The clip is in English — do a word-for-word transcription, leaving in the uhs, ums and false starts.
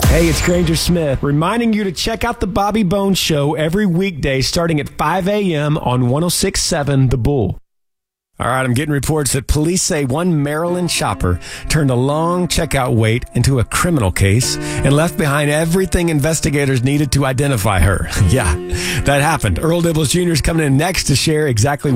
Hey, it's Granger Smith, reminding you to check out the Bobby Bones Show every weekday starting at five a.m. on one oh six point seven The Bull. All right, I'm getting reports that police say one Maryland shopper turned a long checkout wait into a criminal case and left behind everything investigators needed to identify her. Yeah, that happened. Earl Dibbles Junior is coming in next to share exactly